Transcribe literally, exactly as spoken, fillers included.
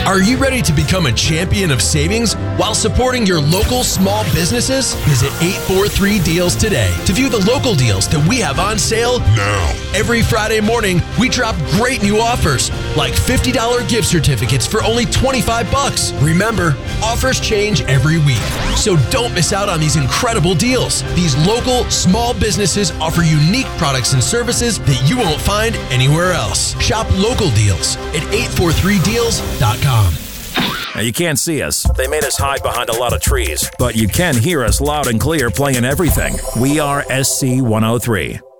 Are you ready to become a champion of savings while supporting your local small businesses? Visit eight forty-three deals today to view the local deals that we have on sale now. Every Friday morning, we drop great new offers like fifty dollars gift certificates for only twenty-five bucks. Remember, offers change every week, so don't miss out on these incredible deals. These local small businesses offer unique products and services that you won't find anywhere else. Shop local deals at eight forty-three deals dot com. Now, you can't see us. They made us hide behind a lot of trees. But you can hear us loud and clear playing everything. We are S C one oh three.